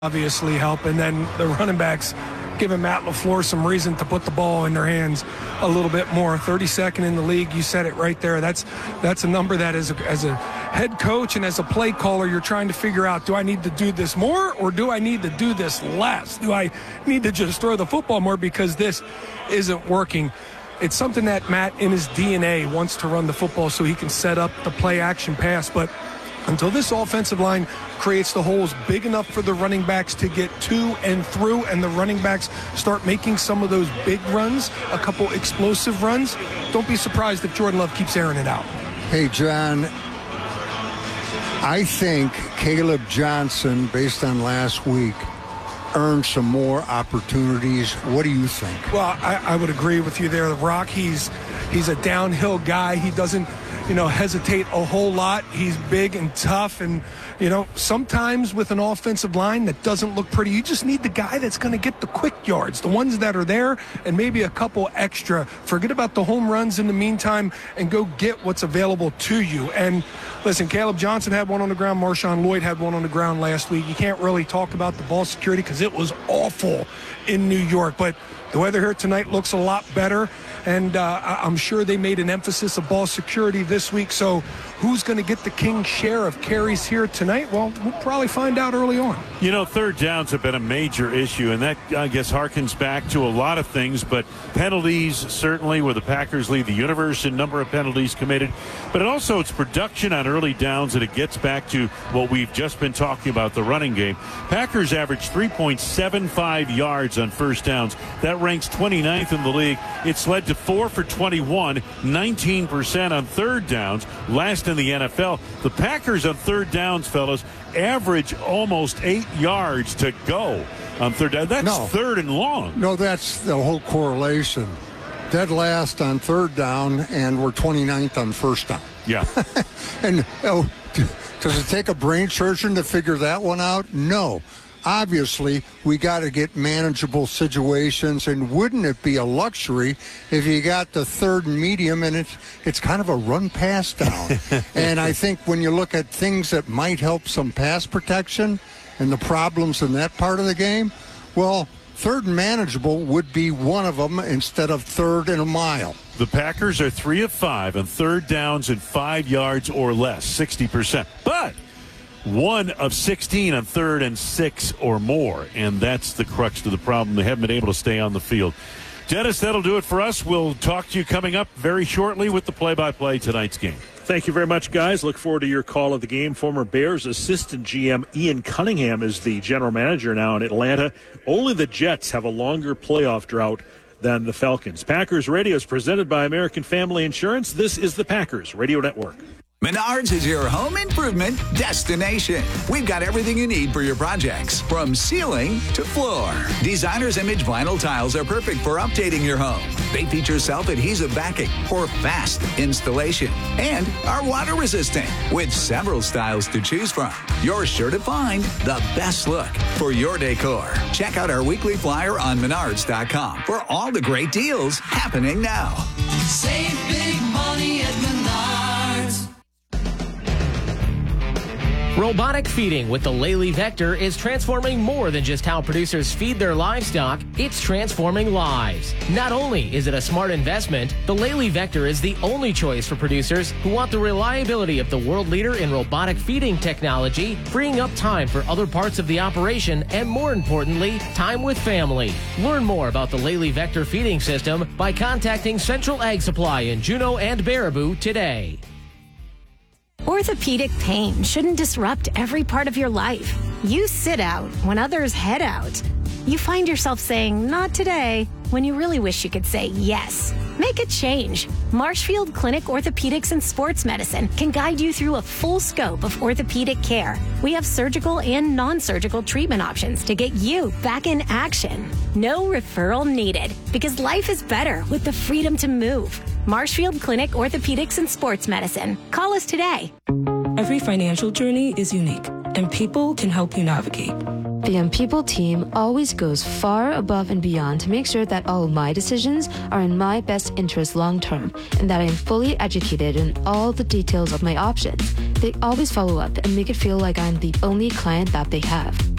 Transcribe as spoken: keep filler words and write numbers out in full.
obviously help, and then the running backs giving Matt LaFleur some reason to put the ball in their hands a little bit more. thirty-second in the league, you said it right there. That's that's a number that as a, as a head coach and as a play caller, you're trying to figure out, do I need to do this more or do I need to do this less? Do I need to just throw the football more because this isn't working? It's something that Matt, in his D N A, wants to run the football so he can set up the play-action pass, but until this offensive line creates the holes big enough for the running backs to get to and through, and the running backs start making some of those big runs, a couple explosive runs, don't be surprised if Jordan Love keeps airing it out. Hey, John, I think Caleb Johnson, based on last week, earned some more opportunities. What do you think? Well, I, I would agree with you there. The Rock, he's he's a downhill guy. He doesn't, you know, hesitate a whole lot. He's big and tough, and, you know, sometimes with an offensive line that doesn't look pretty, you just need the guy that's going to get the quick yards, the ones that are there, and maybe a couple extra. Forget about the home runs in the meantime and go get what's available to you. And listen, Caleb Johnson had one on the ground. Marshawn Lloyd had one on the ground last week. You can't really talk about the ball security because it was awful in New York, but the weather here tonight looks a lot better, and uh, I'm sure they made an emphasis of ball security this week. So who's going to get the king's share of carries here tonight? Well, we'll probably find out early on. You know, third downs have been a major issue, and that, I guess, harkens back to a lot of things, but penalties, certainly, where the Packers lead the universe in number of penalties committed, but it also it's production on early downs, and it gets back to what we've just been talking about, the running game. Packers average three point seven five yards on first downs. That ranks twenty-ninth in the league. It's led to four for twenty-one, nineteen percent on third downs, last in the N F L. The Packers on third downs, fellas, average almost eight yards to go on third down. That's no. third and long. No, that's the whole correlation. Dead last on third down, and we're twenty-ninth on first down. Yeah. And oh, does it take a brain surgeon to figure that one out? No. Obviously, we got to get manageable situations, and wouldn't it be a luxury if you got the third and medium and it's, it's kind of a run-pass down? And I think when you look at things that might help some pass protection and the problems in that part of the game, well, third and manageable would be one of them instead of third and a mile. The Packers are three of five on third downs and five yards or less, sixty percent. But one of sixteen on third and six or more, and that's the crux to the problem. They haven't been able to stay on the field. Dennis, that'll do it for us. We'll talk to you coming up very shortly with the play-by-play tonight's game. Thank you very much, guys. Look forward to your call of the game. Former Bears assistant G M Ian Cunningham is the general manager now in Atlanta. Only the Jets have a longer playoff drought than the Falcons. Packers Radio is presented by American Family Insurance. This is the Packers Radio Network. Menards is your home improvement destination. We've got everything you need for your projects, from ceiling to floor. Designer's Image vinyl tiles are perfect for updating your home. They feature self-adhesive backing for fast installation and are water resistant with several styles to choose from. You're sure to find the best look for your decor. Check out our weekly flyer on menards dot com for all the great deals happening now. Save big money at Menards. Robotic feeding with the Lely Vector is transforming more than just how producers feed their livestock. It's transforming lives. Not only is it a smart investment, the Lely Vector is the only choice for producers who want the reliability of the world leader in robotic feeding technology, freeing up time for other parts of the operation, and more importantly, time with family. Learn more about the Lely Vector feeding system by contacting Central Ag Supply in Juneau and Baraboo today. Orthopedic pain shouldn't disrupt every part of your life. You sit out when others head out. You find yourself saying, not today, when you really wish you could say yes. Make a change. Marshfield Clinic Orthopedics and Sports Medicine can guide you through a full scope of orthopedic care. We have surgical and non-surgical treatment options to get you back in action. No referral needed, because life is better with the freedom to move. Marshfield Clinic Orthopedics and Sports Medicine. Call us today. Every financial journey is unique, and People can help you navigate. The Young People team always goes far above and beyond to make sure that all of my decisions are in my best interest long term, and that I am fully educated in all the details of my options. They always follow up and make it feel like I'm the only client that they have.